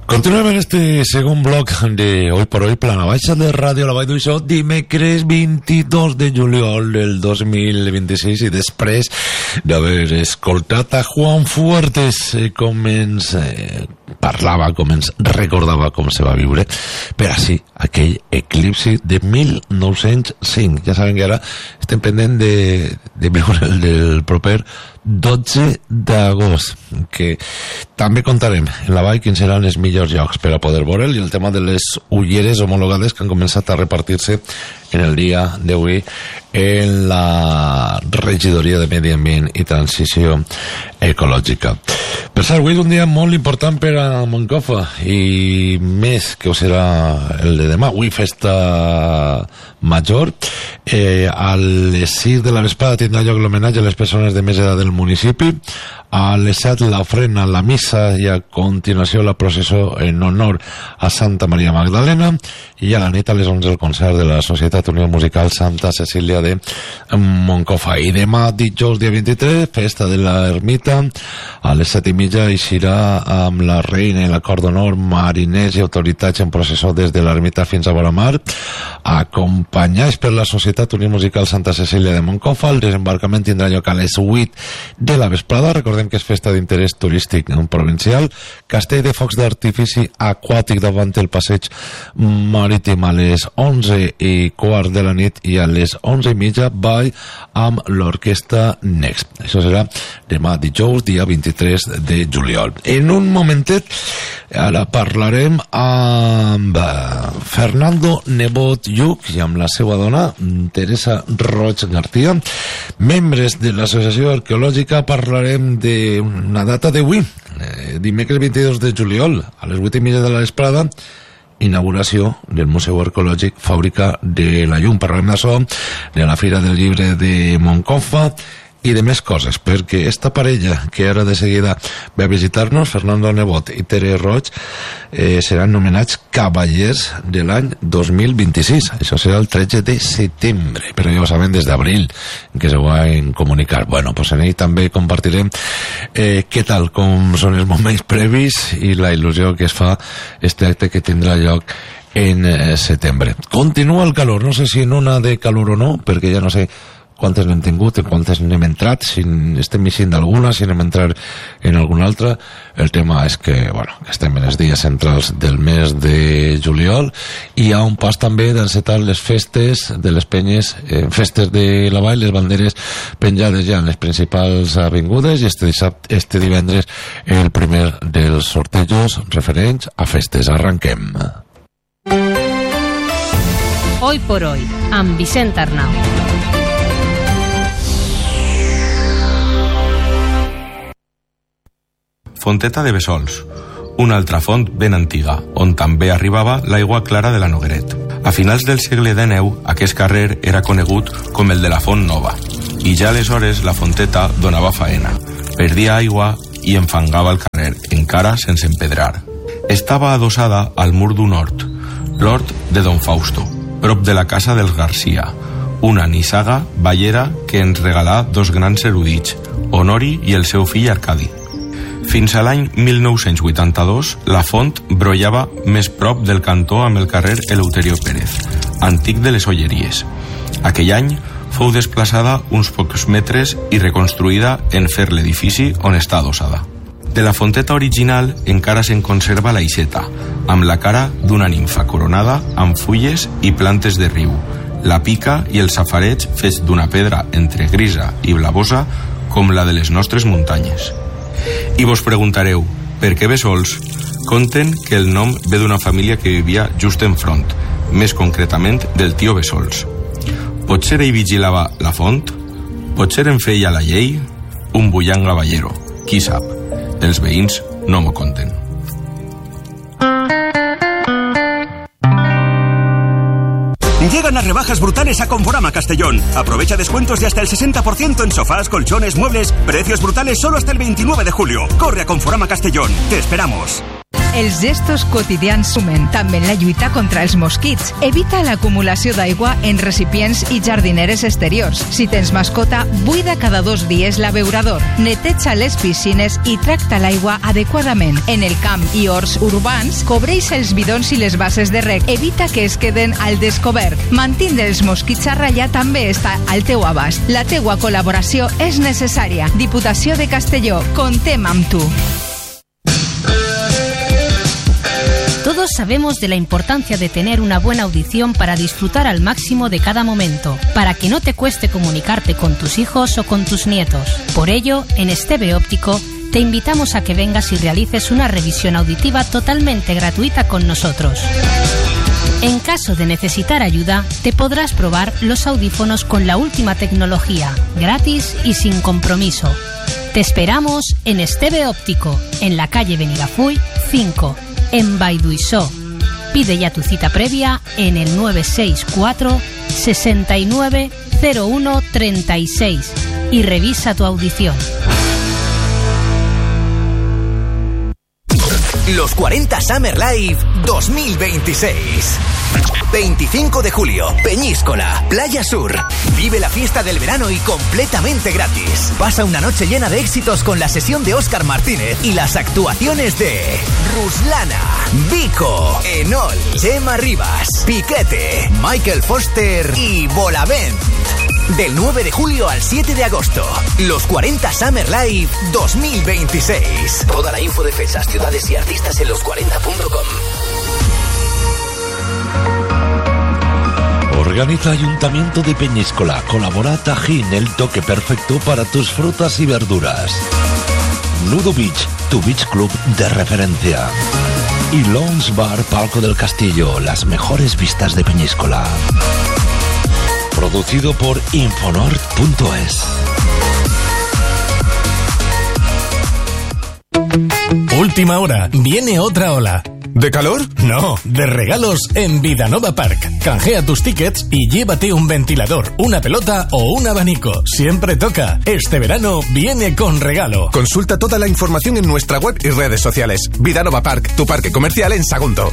Continuem en este segon bloc de Hoy por Hoy, plana baixa de Ràdio La Vall d'Uixó, dimecres 22 de juliol del 2026, i després d'haver escoltat a Juan Fuertes com ens parlava, com ens recordava com se va viure per així aquell eclipsi de 1905. Ja saben que ara estem pendent de veure el del proper 12 d'agost, que també contarem en la vall quins seran els millors llocs per a poder veure'l, i el tema de les ulleres homologades que han començat a repartir-se en el dia d'avui en la regidoria de Medi Ambient i Transició Ecològica. Per cert, avui és un dia molt important per a Moncofa, i més que ho serà el de demà. Avui festa major, a les 6 de la vesprada tindrà lloc l'homenatge a les persones de més edat del municipi, a les 7 l'ofrena, la missa, i a continuació la processó en honor a Santa Maria Magdalena, i a la nit a les 11 el concert de la Societat Unió Musical Santa Cecília de Moncofa. I demà, dijous dia 23, festa de l'Ermita, a les 7:30 eixirà amb la reina i la cor d'honor, mariners i autoritats en processó des de l'Ermita fins a Boramar, acompanyats per la Societat Unió Musical Santa Cecília de Moncofa. El desembarcament tindrà lloc a les 8 de la vesprada. Recordem que és festa d'interès turístic provincial. Castell de focs d'artifici aquàtic davant el passeig marítim a les 11:15 de la nit, i a les 11:30 ball amb l'orquestra Next. Això serà demà dijous, dia 23 de juliol. En un momentet ara parlarem amb Fernando Nebot Lluc i amb la seva dona Teresa Roig García, membres de l'Associació Arqueològica. Parlarem d'una data d'avui, dimecres 22 de juliol, a les 8:30 de la vesprada, inauguració del Museu Arqueològic Fàbrica de la Llum. Parlarem d'això, de la Fira del Llibre de Moncofa i de més coses, perquè esta parella que ara de seguida ve a visitar-nos, Fernando Nebot i Tere Roig, seran nomenats cavallers de l'any 2026. Això serà el 13 de setembre, però ja ho saben des d'abril que se ho van comunicar. Bueno, pues en ell també compartirem què tal, com són els moments previs i la il·lusió que es fa este acte que tindrà lloc en setembre. Continua el calor, no sé si en ona de calor o no, perquè ja no sé quantes n'hem tingut, en quantes n'hem entrat, si estem eixint d'alguna, si anem a entrar en alguna altra. El tema és que, bueno, que estem en els dies centrals del mes de juliol, i hi ha un pas també d'encetar les festes de les penyes, festes de la vall, les banderes penjades ja en les principals avingudes, i este divendres el primer dels sortejos referents a festes. Arranquem. Hoy por Hoy, amb Vicent Arnau. Fonteta de Bessols, una altra font ben antiga, on també arribava l'aigua clara de la Nogueret. A finals del segle XIX, aquest carrer era conegut com el de la Font Nova, i ja aleshores la fonteta donava faena, perdia aigua i enfangava el carrer, encara sense empedrar. Estava adossada al mur d'un hort, l'hort de Don Fausto, prop de la casa dels Garcia, una nissaga ballera que ens regalà dos grans erudits, Honori i el seu fill Arcadi. Fins a l'any 1982, la font brollava més prop del cantó amb el carrer Eleuterio Pérez, antic de les Olleries. Aquell any fou desplaçada uns pocs metres i reconstruïda en fer l'edifici on està adossada. De la fonteta original encara se'n conserva l'aixeta, amb la cara d'una nimfa coronada amb fulles i plantes de riu, la pica i el safareig fets d'una pedra entre grisa i blavosa com la de les nostres muntanyes. I vos preguntareu, per què Bessols? Conten que el nom ve d'una família que vivia just enfront, més concretament del tio Bessols. Potser ell vigilava la font? Potser en feia la llei? Un bullant gavallero, qui sap? Els veïns no m'ho conten. Llegan las rebajas brutales a Conforama Castellón. Aprovecha descuentos de hasta el 60% en sofás, colchones, muebles. Precios brutales solo hasta el 29 de julio. Corre a Conforama Castellón. Te esperamos. Els gestos quotidians sumen, també en la lluita contra els mosquits. Evita l'acumulació d'aigua en recipients i jardineres exteriors. Si tens mascota, buida cada 2 dies l'abeurador. Neteja les piscines i tracta l'aigua adequadament. En el camp i horts urbans, cobreix els bidons i les bases de reg. Evita que es queden al descobert. Mantindre els mosquits a ratllar també està al teu abast. La teua col·laboració és necessària. Diputació de Castelló, contem amb tu. Todos sabemos de la importancia de tener una buena audición para disfrutar al máximo de cada momento, para que no te cueste comunicarte con tus hijos o con tus nietos. Por ello, en Esteve Óptico, te invitamos a que vengas y realices una revisión auditiva totalmente gratuita con nosotros. En caso de necesitar ayuda, te podrás probar los audífonos con la última tecnología, gratis y sin compromiso. Te esperamos en Esteve Óptico, en la calle Benigafull 5, en Baiduisó. Pide ya tu cita previa en el 964 69 01 36 y revisa tu audición. Los 40 Summer Live 2026. 25 de julio, Peñíscola, Playa Sur. Vive la fiesta del verano y completamente gratis. Pasa una noche llena de éxitos con la sesión de Óscar Martínez y las actuaciones de Ruslana, Vico, Enol, Gemma Rivas, Piquete, Michael Foster y Bolavent. Del 9 de julio al 7 de agosto, los 40 Summer Live 2026. Toda la info de fechas, ciudades y artistas en los40.com. Organiza Ayuntamiento de Peñíscola. Colabora Tajín, el toque perfecto para tus frutas y verduras. Nudo Beach, tu beach club de referencia. Y Lounge Bar Palco del Castillo, las mejores vistas de Peñíscola. Producido por Infonord.es. Última hora, viene otra ola. ¿De calor? No, de regalos en Vidanova Park. Canjea tus tickets y llévate un ventilador, una pelota o un abanico. Siempre toca. Este verano viene con regalo. Consulta toda la información en nuestra web y redes sociales. Vidanova Park, tu parque comercial en Sagunto.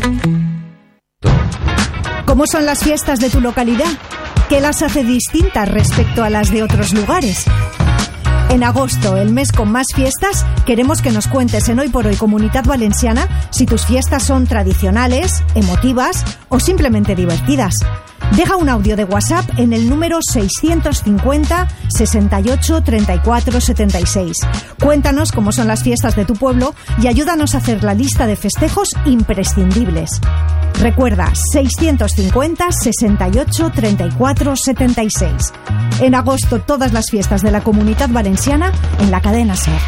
¿Cómo son las fiestas de tu localidad? ¿Qué las hace distintas respecto a las de otros lugares? En agosto, el mes con más fiestas, queremos que nos cuentes en Hoy por Hoy Comunitat Valenciana si tus fiestas son tradicionales, emotivas o simplemente divertidas. Deja un audio de WhatsApp en el número 650 68 34 76. Cuéntanos cómo son las fiestas de tu pueblo y ayúdanos a hacer la lista de festejos imprescindibles. Recuerda, 650 68 34 76. En agosto, todas las fiestas de la Comunitat Valenciana en la cadena SER.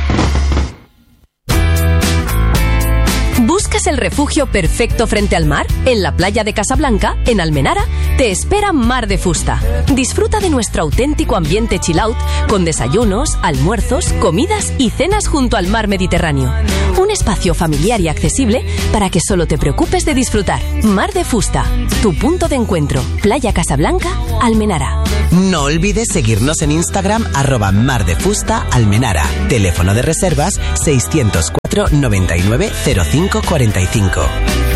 ¿Buscas el refugio perfecto frente al mar? En la playa de Casablanca, en Almenara, te espera Mar de Fusta. Disfruta de nuestro auténtico ambiente chill out, con desayunos, almuerzos, comidas y cenas junto al mar Mediterráneo. Un espacio familiar y accesible para que solo te preocupes de disfrutar. Mar de Fusta, tu punto de encuentro. Playa Casablanca, Almenara. No olvides seguirnos en Instagram @mardefusta_almenara. Teléfono de reservas 604 99 05 45.